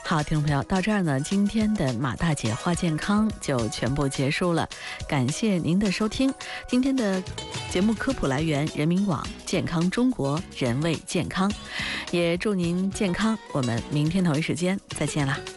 好，听众朋友，到这儿呢，今天的马大姐话健康就全部结束了，感谢您的收听。今天的节目科普来源人民网、健康中国、人为健康，也祝您健康。我们明天同一时间再见啦。